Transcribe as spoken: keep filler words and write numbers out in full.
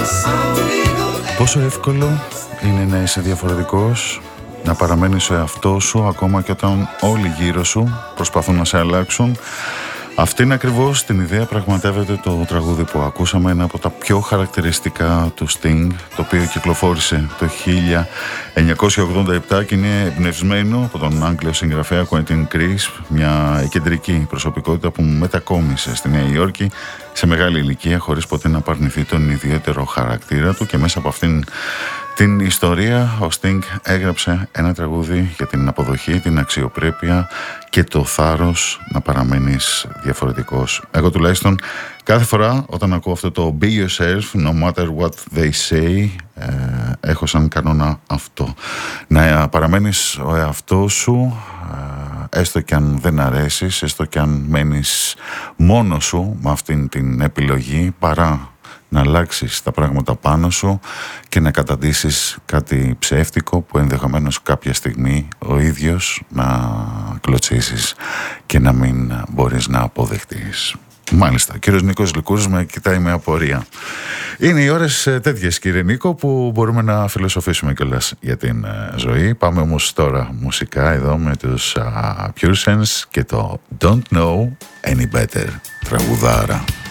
Πόσο εύκολο είναι να είσαι διαφορετικός, να παραμένεις ο εαυτός σου ακόμα και όταν όλοι γύρω σου προσπαθούν να σε αλλάξουν. Αυτήν ακριβώς την ιδέα πραγματεύεται το τραγούδι που ακούσαμε, ένα από τα πιο χαρακτηριστικά του Sting, το οποίο κυκλοφόρησε το χίλια εννιακόσια ογδόντα επτά και είναι εμπνευσμένο από τον Άγγλιο συγγραφέα Quentin Crisp, μια κεντρική προσωπικότητα που μετακόμισε στη Νέα Υόρκη σε μεγάλη ηλικία χωρίς ποτέ να απαρνηθεί τον ιδιαίτερο χαρακτήρα του, και μέσα από αυτήν την ιστορία ο Sting έγραψε ένα τραγούδι για την αποδοχή, την αξιοπρέπεια και το θάρρος να παραμένεις διαφορετικός. Εγώ τουλάχιστον κάθε φορά όταν ακούω αυτό το Be yourself, no matter what they say, ε, έχω σαν κανόνα αυτό. Να παραμένεις ο εαυτός σου, ε, έστω κι αν δεν αρέσεις, έστω κι αν μένεις μόνος σου με αυτήν την επιλογή, παρά να αλλάξεις τα πράγματα πάνω σου και να καταντήσεις κάτι ψεύτικο που ενδεχομένως κάποια στιγμή ο ίδιος να κλωτσίσεις και να μην μπορείς να αποδεχτείς. Μάλιστα, ο κύριος Νίκος Λυκούρης με κοιτάει με απορία. Είναι οι ώρες τέτοιες, κύριε Νίκο, που μπορούμε να φιλοσοφήσουμε κιόλας για την ζωή. Πάμε όμως τώρα μουσικά εδώ με τους uh, Pure Sense και το Don't Know Any Better, τραγουδάρα.